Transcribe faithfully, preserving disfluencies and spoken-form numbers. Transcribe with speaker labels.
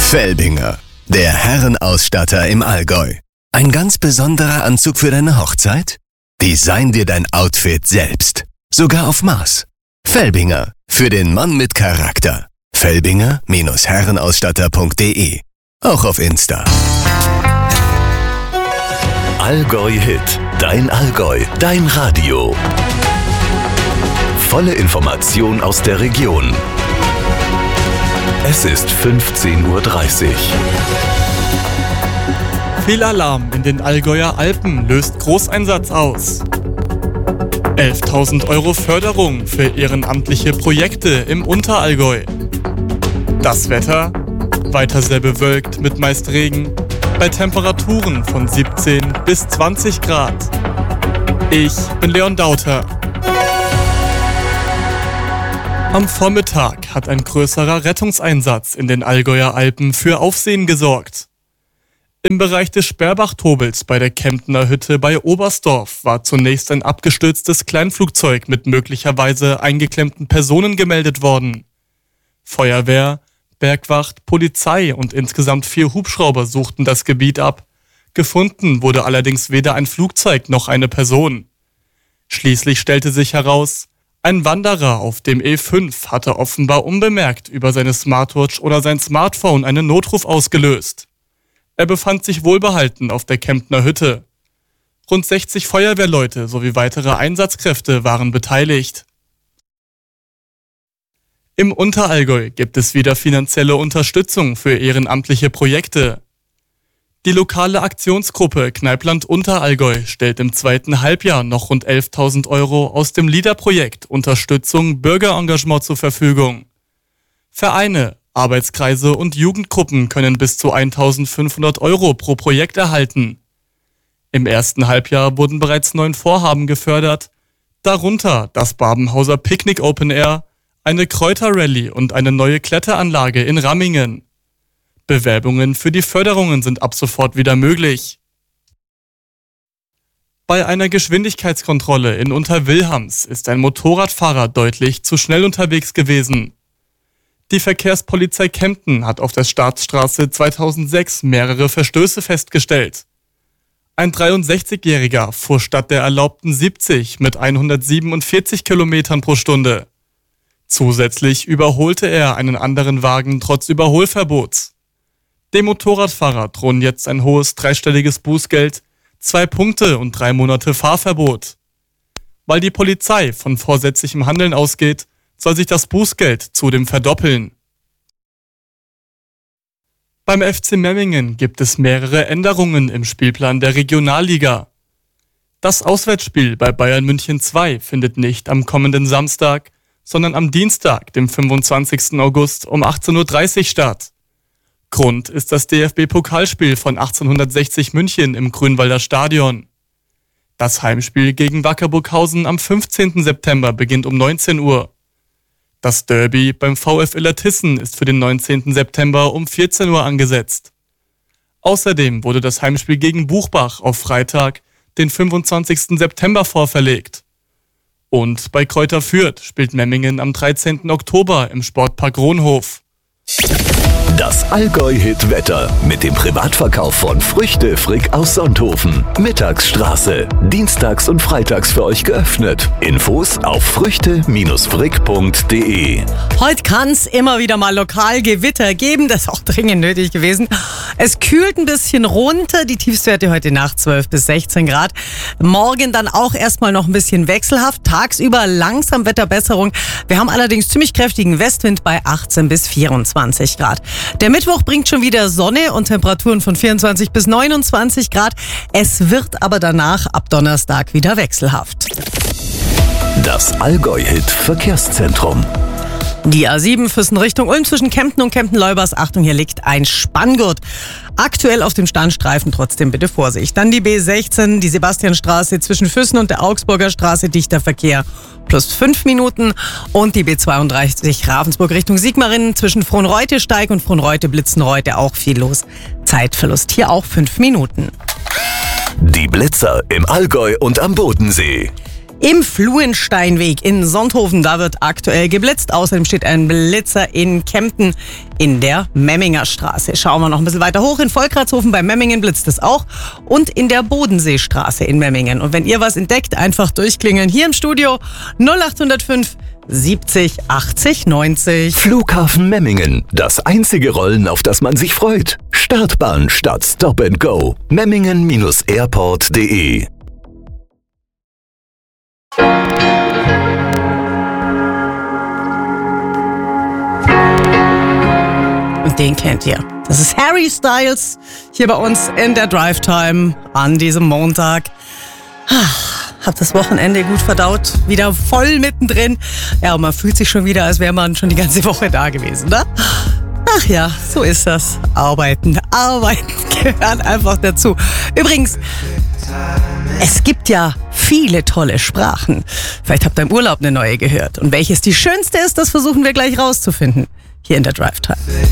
Speaker 1: Felbinger, der Herrenausstatter im Allgäu. Ein ganz besonderer Anzug für deine Hochzeit? Design dir dein Outfit selbst. Sogar auf Maß. Felbinger, für den Mann mit Charakter. Felbinger Herrenausstatter punkt de. Auch auf Insta.
Speaker 2: Allgäu Hit. Dein Allgäu. Dein Radio. Volle Information aus der Region. Es ist fünfzehn Uhr dreißig.
Speaker 3: Fehlalarm in den Allgäuer Alpen löst Großeinsatz aus. elftausend Euro Förderung für ehrenamtliche Projekte im Unterallgäu. Das Wetter? Weiter sehr bewölkt mit meist Regen, bei Temperaturen von siebzehn bis zwanzig Grad. Ich bin Leon Dauter. Am Vormittag hat ein größerer Rettungseinsatz in den Allgäuer Alpen für Aufsehen gesorgt. Im Bereich des Sperrbach-Tobels bei der Kemptner Hütte bei Oberstdorf war zunächst ein abgestürztes Kleinflugzeug mit möglicherweise eingeklemmten Personen gemeldet worden. Feuerwehr, Bergwacht, Polizei und insgesamt vier Hubschrauber suchten das Gebiet ab. Gefunden wurde allerdings weder ein Flugzeug noch eine Person. Schließlich stellte sich heraus, ein Wanderer auf dem E fünf hatte offenbar unbemerkt über seine Smartwatch oder sein Smartphone einen Notruf ausgelöst. Er befand sich wohlbehalten auf der Kemptner Hütte. Rund sechzig Feuerwehrleute sowie weitere Einsatzkräfte waren beteiligt. Im Unterallgäu gibt es wieder finanzielle Unterstützung für ehrenamtliche Projekte. Die lokale Aktionsgruppe Kneipland Unterallgäu stellt im zweiten Halbjahr noch rund elftausend Euro aus dem LEADER-Projekt Unterstützung Bürgerengagement zur Verfügung. Vereine, Arbeitskreise und Jugendgruppen können bis zu eintausendfünfhundert Euro pro Projekt erhalten. Im ersten Halbjahr wurden bereits neun Vorhaben gefördert, darunter das Babenhauser Picknick Open Air, eine Kräuterrallye und eine neue Kletteranlage in Rammingen. Bewerbungen für die Förderungen sind ab sofort wieder möglich. Bei einer Geschwindigkeitskontrolle in Unterwilhams ist ein Motorradfahrer deutlich zu schnell unterwegs gewesen. Die Verkehrspolizei Kempten hat auf der Staatsstraße zweitausendsechs mehrere Verstöße festgestellt. Ein dreiundsechzigjähriger fuhr statt der erlaubten siebzig mit hundertsiebenundvierzig Kilometern pro Stunde. Zusätzlich überholte er einen anderen Wagen trotz Überholverbots. Dem Motorradfahrer drohen jetzt ein hohes dreistelliges Bußgeld, zwei Punkte und drei Monate Fahrverbot. Weil die Polizei von vorsätzlichem Handeln ausgeht, soll sich das Bußgeld zudem verdoppeln. Beim F C Memmingen gibt es mehrere Änderungen im Spielplan der Regionalliga. Das Auswärtsspiel bei Bayern München zwei findet nicht am kommenden Samstag, sondern am Dienstag, dem fünfundzwanzigsten August um achtzehn Uhr dreißig statt. Grund ist das D F B-Pokalspiel von achtzehnhundertsechzig München im Grünwalder Stadion. Das Heimspiel gegen Wacker Burghausen am fünfzehnten September beginnt um neunzehn Uhr. Das Derby beim VfL Illertissen ist für den neunzehnten September um vierzehn Uhr angesetzt. Außerdem wurde das Heimspiel gegen Buchbach auf Freitag, den fünfundzwanzigsten September vorverlegt. Und bei Kräuter Fürth spielt Memmingen am dreizehnten Oktober im Sportpark Ronhof.
Speaker 2: Das Allgäu-Hit-Wetter mit dem Privatverkauf von Früchte Frick aus Sonthofen. Mittagsstraße. Dienstags und freitags für euch geöffnet. Infos auf früchte frick punkt de.
Speaker 4: Heute kann es immer wieder mal lokal Gewitter geben. Das ist auch dringend nötig gewesen. Es kühlt ein bisschen runter. Die Tiefstwerte heute Nacht zwölf bis sechzehn Grad. Morgen dann auch erstmal noch ein bisschen wechselhaft. Tagsüber langsam Wetterbesserung. Wir haben allerdings ziemlich kräftigen Westwind bei achtzehn bis vierundzwanzig Grad. Der Mittwoch bringt schon wieder Sonne und Temperaturen von vierundzwanzig bis neunundzwanzig Grad. Es wird aber danach ab Donnerstag wieder wechselhaft.
Speaker 2: Das Allgäu-Hit-Verkehrszentrum.
Speaker 4: Die A sieben Füssen Richtung Ulm zwischen Kempten und Kempten-Leubers. Achtung, hier liegt ein Spanngurt. Aktuell auf dem Standstreifen, trotzdem bitte Vorsicht. Dann die B sechzehn, die Sebastianstraße zwischen Füssen und der Augsburger Straße, dichter Verkehr plus fünf Minuten. Und die B zweiunddreißig Ravensburg Richtung Sigmaringen zwischen Frohnreute-Steig und Frohnreute-Blitzenreute auch viel los. Zeitverlust hier auch fünf Minuten.
Speaker 2: Die Blitzer im Allgäu und am Bodensee.
Speaker 4: Im Fluensteinweg in Sonthofen, da wird aktuell geblitzt. Außerdem steht ein Blitzer in Kempten in der Memminger Straße. Schauen wir noch ein bisschen weiter hoch. In Volkratshofen bei Memmingen blitzt es auch. Und in der Bodenseestraße in Memmingen. Und wenn ihr was entdeckt, einfach durchklingeln. Hier im Studio null acht null fünf siebzig achtzig neunzig.
Speaker 2: Flughafen Memmingen. Das einzige Rollen, auf das man sich freut. Startbahn statt Stop and Go. Memmingen Airport punkt de.
Speaker 4: Und den kennt ihr. Das ist Harry Styles hier bei uns in der Drive Time an diesem Montag. Hab das Wochenende gut verdaut, wieder voll mittendrin. Ja, und man fühlt sich schon wieder, als wäre man schon die ganze Woche da gewesen, ne? Ach ja, so ist das. Arbeiten, arbeiten gehört einfach dazu. Übrigens, es gibt ja viele tolle Sprachen. Vielleicht habt ihr im Urlaub eine neue gehört. Und welches die schönste ist, das versuchen wir gleich rauszufinden. Hier in der Drive Time.